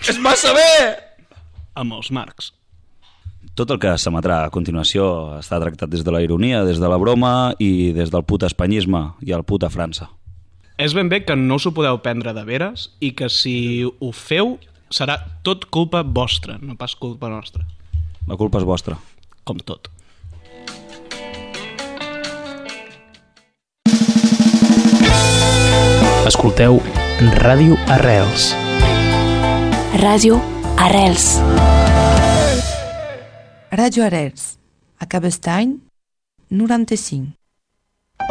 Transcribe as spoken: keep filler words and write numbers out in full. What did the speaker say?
És massa bé! Amb els Marcs. Tot el que s'emetrà a continuació està tractat des de la ironia, des de la broma i des del puta espanyisme i el puta França. És ben bé que no us ho podeu prendre de veres i que si ho feu serà tot culpa vostra, no pas culpa nostra. La culpa és vostra. Com tot. Escolteu Ràdio Arrels. Ràdio Arrels. Ràdio Arrels, a Cabestany, noranta-cinc.